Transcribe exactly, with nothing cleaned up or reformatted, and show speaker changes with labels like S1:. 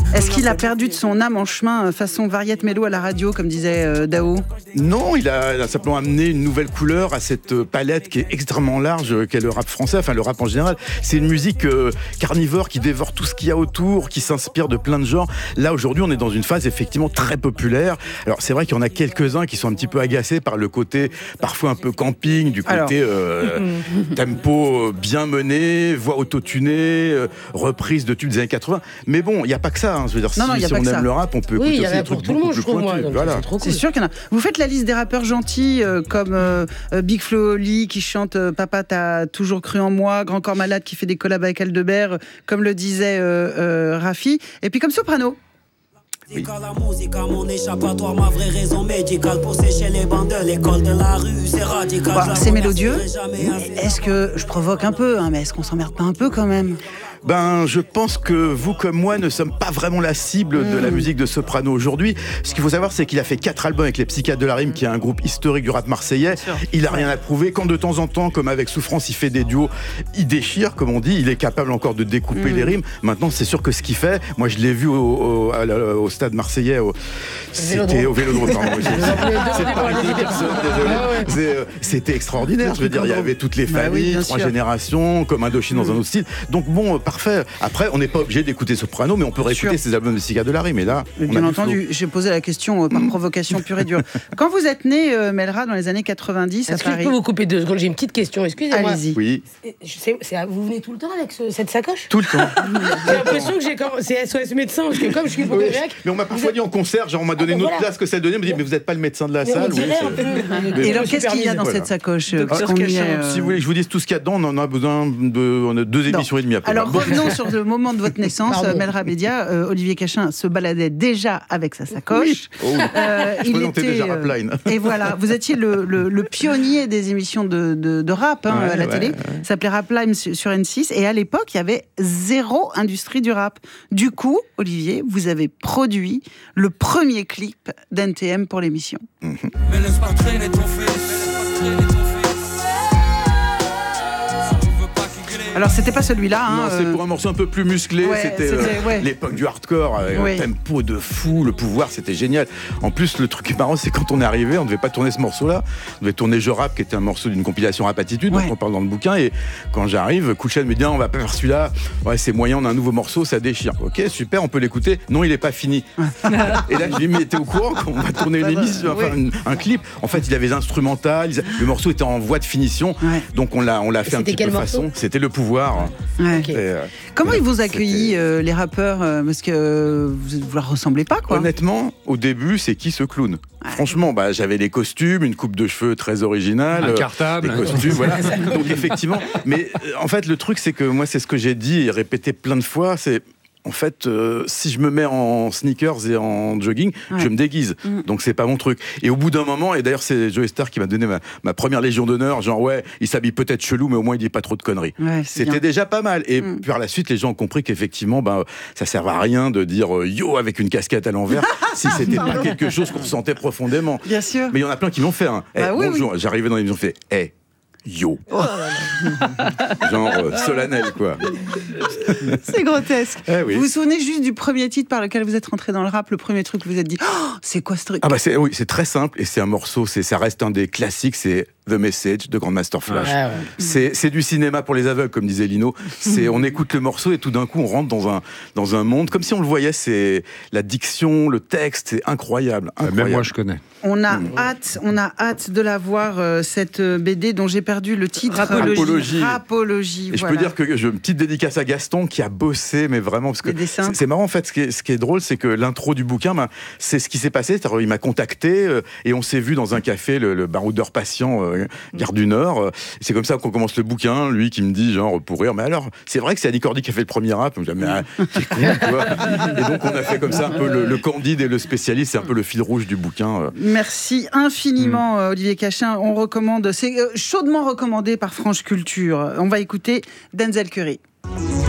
S1: Est-ce qu'il a perdu de son âme en chemin, façon variette mélo à la radio, comme disait euh, Dao ?
S2: Non, il a, il a simplement amené une nouvelle couleur à cette palette qui est extrêmement large, qu'est le rap français, enfin le rap en général. C'est une musique euh, carnivore qui dévore tout ce qu'il y a autour, qui s'inspire de plein de genres. Là, aujourd'hui, on est dans une phase effectivement très populaire. Alors, c'est vrai qu'il y en a quelques-uns qui sont un petit peu agacés par le côté parfois un peu camping, du côté euh, tempo bien mené, voix autotunée, euh, reprise de tubes des années quatre-vingts. Mais bon, il n'y a pas que ça. Hein. Je veux dire,
S1: non,
S2: si,
S1: non,
S2: si on aime
S1: ça.
S2: le rap, on peut
S3: oui,
S2: écouter aussi des trucs
S3: tout le monde,
S2: beaucoup plus pointus.
S3: Moi,
S2: voilà.
S3: c'est, trop cool.
S1: C'est sûr qu'il y en a. Vous faites la liste des rappeurs gentils euh, comme euh, Big Flo Oli qui chante euh, Papa t'as toujours cru en moi, Grand Corps Malade qui fait des collabs avec Aldebert, euh, comme le disait euh, euh, Rafi, et puis comme Soprano.
S2: Oui.
S4: La musique à mon échappatoire, ma vraie raison médicale pour sécher les bancs de l'école de la rue, c'est radical.
S1: Bah, c'est mélodieux. Est-ce que je provoque un peu, hein, mais est-ce qu'on s'emmerde pas un peu quand même ?
S2: Ben, je pense que vous comme moi ne sommes pas vraiment la cible mmh. de la musique de Soprano aujourd'hui. Ce qu'il faut savoir, c'est qu'il a fait quatre albums avec les Psychiatres de la Rime, qui est un groupe historique du rap marseillais. Il a rien à prouver. Quand de temps en temps, comme avec Souffrance, il fait des duos, il déchire, comme on dit. Il est capable encore de découper mmh. les rimes. Maintenant, c'est sûr que ce qu'il fait, moi je l'ai vu au, au, à, au stade marseillais, au, c'était au Vélodrome. Pardon, c'est pas une personne, désolé. C'était extraordinaire. Je veux dire, il y avait toutes les familles, bah oui, trois sûr. générations, comme Indochine mmh. dans un autre style. Donc bon, parfait. Après, on n'est pas obligé d'écouter Soprano, mais on peut réécouter ses albums de Psychiatres de la Rime. Et là,
S1: mais bien entendu, j'ai posé la question euh, par provocation pure et dure. Quand vous êtes né, euh, Melra, dans les années quatre-vingt-dix,
S3: Est-ce
S1: à
S3: que
S1: Paris...
S3: je peux vous couper deux secondes ? J'ai une petite question. Excusez-moi.
S1: Allez-y.
S2: Oui.
S3: C'est, c'est, vous venez tout le temps avec ce, cette sacoche ?
S2: Tout le temps.
S3: J'ai l'impression que j'ai comme, c'est S O S médecin, parce que comme je suis hypochondriaque.
S2: Oui, mais on m'a parfois dit en concert, genre on m'a donné ah, une autre voilà. place que celle donnée, on me dit mais vous n'êtes pas le médecin de la
S3: mais
S2: salle.
S3: Oui,
S2: mais
S1: et alors qu'est-ce qu'il y a dans voilà. cette sacoche euh,
S2: alors,
S1: qu euh...
S2: Si vous voulez que je vous dise tout ce qu'il y a dedans, on en a besoin de on a deux émissions et demie après.
S1: Alors revenons sur le moment de votre naissance, Melra Bédia. Euh, Olivier Cachin se baladait déjà avec sa sacoche.
S2: Oui. Oh.
S1: Euh,
S2: je il était déjà Rapline.
S1: Et voilà, vous étiez le, le, le pionnier des émissions de, de, de rap hein, ouais, à la ouais, télé. Ouais. Ça s'appelait Rapline sur N six. Et à l'époque, il y avait zéro industrie du rap. Du coup, Olivier, vous avez produit le premier clip d'N T M pour l'émission.
S2: Mm-hmm.
S5: Mais laisse pas traîner ton fils, laisse pas traîner ton fils.
S1: Alors c'était pas celui-là. Hein,
S2: non, c'est euh... pour un morceau un peu plus musclé.
S1: Ouais,
S2: c'était
S1: c'était
S2: euh,
S1: ouais.
S2: l'époque du hardcore, avec
S1: oui.
S2: un tempo de fou, le pouvoir, c'était génial. En plus, le truc marrant, c'est quand on est arrivé, on devait pas tourner ce morceau-là. On devait tourner Je Rappe, qui était un morceau d'une compilation Rap Attitude, ouais. dont on parle dans le bouquin. Et quand j'arrive, Kouchen me dit on va pas faire celui-là. Ouais, c'est moyen, on a un nouveau morceau, ça déchire. Ok, super, on peut l'écouter. Non, il est pas fini. Et là, je lui dis mais t'es au courant qu'on va tourner une émission, enfin oui. un, un clip. En fait, il avait les instrumentales, le morceau était en voie de finition, ouais. donc on l'a, on l'a fait un petit peu façon. C'était Le Pouvoir.
S1: Ouais. Okay. Euh, Comment ils vous accueillent euh, les rappeurs euh, parce que euh, vous ne leur ressemblez pas quoi.
S2: Honnêtement, au début, c'est qui ce clown ? Ouais. Franchement, bah, j'avais les costumes, une coupe de cheveux très originale,
S6: un cartable,
S2: des costumes, voilà. Donc effectivement, mais euh, en fait, le truc, c'est que moi, c'est ce que j'ai dit et répété plein de fois, c'est en fait, euh, si je me mets en sneakers et en jogging, ouais. je me déguise. Mmh. Donc, c'est pas mon truc. Et au bout d'un moment, et d'ailleurs, c'est Joey Star qui m'a donné ma, ma première Légion d'honneur, genre, ouais, il s'habille peut-être chelou, mais au moins, il dit pas trop de conneries.
S1: Ouais,
S2: C'était
S1: bien.
S2: déjà pas mal. Et
S1: mmh.
S2: par la suite, les gens ont compris qu'effectivement, ben, ça sert à rien de dire euh, yo avec une casquette à l'envers si c'était pas quelque chose qu'on ressentait profondément.
S1: Bien sûr.
S2: Mais il y en a plein qui l'ont fait. Hein.
S1: Bah,
S2: hey,
S1: oui,
S2: bonjour,
S1: oui.
S2: J'arrivais dans l'émission, fait hey. Yo.
S1: Oh
S2: genre euh, solennel quoi.
S1: C'est grotesque.
S2: Eh oui.
S1: Vous vous souvenez juste du premier titre par lequel vous êtes rentré dans le rap, le premier truc que vous vous êtes dit oh, c'est quoi ce truc?
S2: Ah bah c'est oui, c'est très simple et c'est un morceau, c'est ça reste un des classiques, c'est The Message de Grandmaster Flash. Ouais, ouais. C'est c'est du cinéma pour les aveugles comme disait Lino. C'est on écoute le morceau et tout d'un coup on rentre dans un dans un monde comme si on le voyait, c'est la diction, le texte, c'est incroyable, incroyable.
S6: Même moi je connais.
S1: On a mmh. hâte, on a hâte de la voir euh, cette B D dont j'ai perdu le titre.
S2: Rapologie.
S1: Rapologie.
S2: Et
S1: voilà.
S2: je peux dire que je une petite dédicace à Gaston qui a bossé, mais vraiment parce que c'est, c'est marrant en fait. Ce qui est, ce qui est drôle, c'est que l'intro du bouquin, ben, c'est ce qui s'est passé. C'est-à-dire, il m'a contacté euh, et on s'est vu dans un café, le, le baroudeur patient, euh, Gare du Nord. Euh, c'est comme ça qu'on commence le bouquin. Lui qui me dit genre pour rire, mais alors c'est vrai que c'est Annie Cordy qui a fait le premier rap. Je me dis, mais ah, t'es con quoi. Et donc on a fait comme ça un peu le, le Candide et le spécialiste. C'est un peu le fil rouge du bouquin. Euh.
S1: Merci infiniment mmh. Olivier Cachin. On recommande, c'est chaudement recommandé par France Culture. On va écouter Denzel Curry.